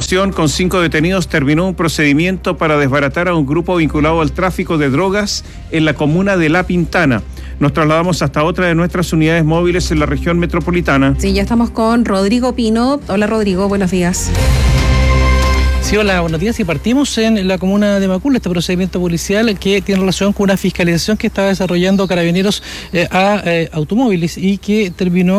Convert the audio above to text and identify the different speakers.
Speaker 1: Con 5 detenidos terminó un procedimiento para desbaratar a un grupo vinculado al tráfico de drogas en la comuna de La Pintana. Nos trasladamos hasta otra de nuestras unidades móviles en la región metropolitana.
Speaker 2: Sí, ya estamos con Rodrigo Pino. Hola Rodrigo, buenos días.
Speaker 3: Sí, hola, buenos días. Y partimos en la comuna de Macul, este procedimiento policial que tiene relación con una fiscalización que estaba desarrollando Carabineros a automóviles y que terminó